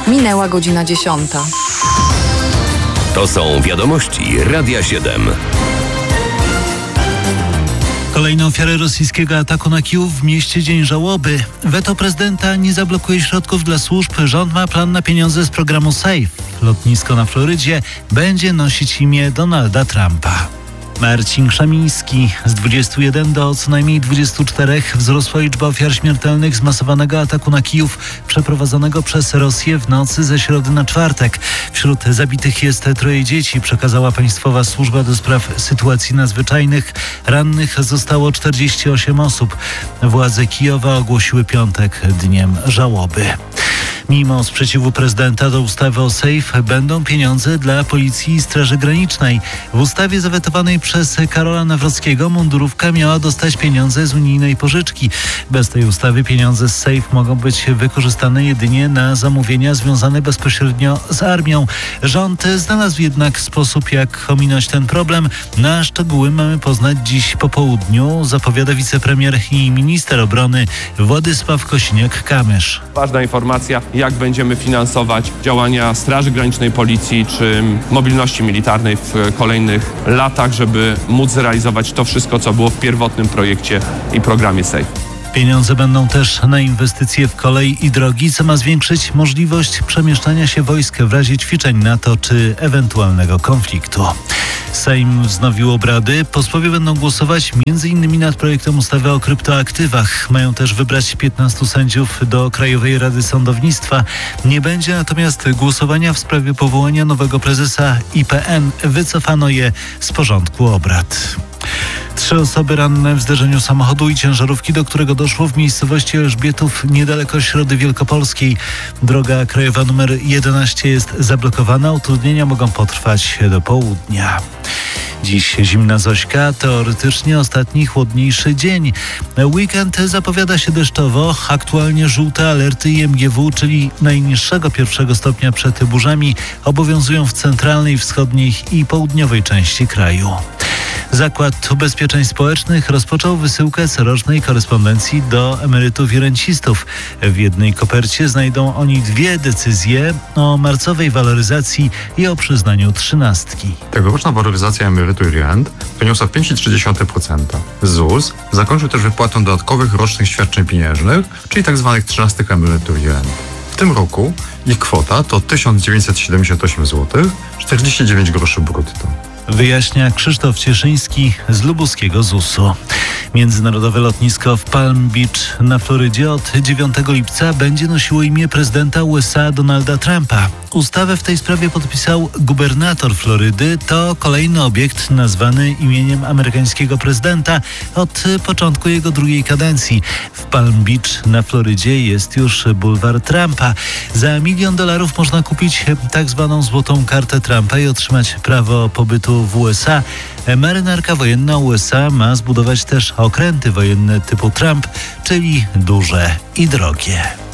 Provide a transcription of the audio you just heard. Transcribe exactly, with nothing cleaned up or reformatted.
Minęła godzina dziesiąta. To są wiadomości Radia siedem. Kolejne ofiary rosyjskiego ataku na Kijów w mieście dzień żałoby. Weto prezydenta nie zablokuje środków dla służb. Rząd ma plan na pieniądze z programu SAFE. Lotnisko na Florydzie będzie nosić imię Donalda Trumpa. Marcin Krzemiński. Z dwudziestu jeden do co najmniej dwudziestu czterech wzrosła liczba ofiar śmiertelnych zmasowanego ataku na Kijów przeprowadzonego przez Rosję w nocy ze środy na czwartek. Wśród zabitych jest troje dzieci, przekazała Państwowa Służba do Spraw Sytuacji Nadzwyczajnych. Rannych zostało czterdzieści osiem osób. Władze Kijowa ogłosiły piątek dniem żałoby. Mimo sprzeciwu prezydenta do ustawy o SAFE będą pieniądze dla Policji i Straży Granicznej. W ustawie zawetowanej przez Karola Nawrockiego mundurówka miała dostać pieniądze z unijnej pożyczki. Bez tej ustawy pieniądze z SAFE mogą być wykorzystane jedynie na zamówienia związane bezpośrednio z armią. Rząd znalazł jednak sposób, jak ominąć ten problem. Na szczegóły mamy poznać dziś po południu, zapowiada wicepremier i minister obrony Władysław Kosiniak-Kamysz. Ważna informacja, jak będziemy finansować działania Straży Granicznej, Policji czy mobilności militarnej w kolejnych latach, żeby móc zrealizować to wszystko, co było w pierwotnym projekcie i programie SAFE. Pieniądze będą też na inwestycje w kolej i drogi, co ma zwiększyć możliwość przemieszczania się wojsk w razie ćwiczeń NATO czy ewentualnego konfliktu. Sejm wznowił obrady. Posłowie będą głosować między innymi nad projektem ustawy o kryptoaktywach. Mają też wybrać piętnastu sędziów do Krajowej Rady Sądownictwa. Nie będzie natomiast głosowania w sprawie powołania nowego prezesa I P N. Wycofano je z porządku obrad. Trzy osoby ranne w zderzeniu samochodu i ciężarówki, do którego doszło w miejscowości Elżbietów niedaleko Środy Wielkopolskiej. Droga krajowa numer jedenaście jest zablokowana. Utrudnienia mogą potrwać do południa. Dziś zimna Zośka, teoretycznie ostatni chłodniejszy dzień. Weekend zapowiada się deszczowo, aktualnie żółte alerty I M G W, czyli najniższego pierwszego stopnia przed burzami, obowiązują w centralnej, wschodniej i południowej części kraju. Zakład Ubezpieczeń Społecznych rozpoczął wysyłkę corocznej korespondencji do emerytów i rencistów. W jednej kopercie znajdą oni dwie decyzje o marcowej waloryzacji i o przyznaniu trzynastki. Tegoroczna waloryzacja emerytur i rent wyniosła pięć przecinek trzy procent. Z U S zakończył też wypłatę dodatkowych rocznych świadczeń pieniężnych, czyli tzw. trzynastek emerytur i rent. W tym roku ich kwota to tysiąc dziewięćset siedemdziesiąt osiem złotych czterdzieści dziewięć groszy brutto. Wyjaśnia Krzysztof Cieszyński z lubuskiego zusu. Międzynarodowe lotnisko w Palm Beach na Florydzie od dziewiątego lipca będzie nosiło imię prezydenta U S A Donalda Trumpa. Ustawę w tej sprawie podpisał gubernator Florydy. To kolejny obiekt nazwany imieniem amerykańskiego prezydenta od początku jego drugiej kadencji. W Palm Beach na Florydzie jest już bulwar Trumpa. Za milion dolarów można kupić tak zwaną złotą kartę Trumpa i otrzymać prawo pobytu w U S A. Marynarka wojenna U S A ma zbudować też okręty wojenne typu Trump, czyli duże i drogie.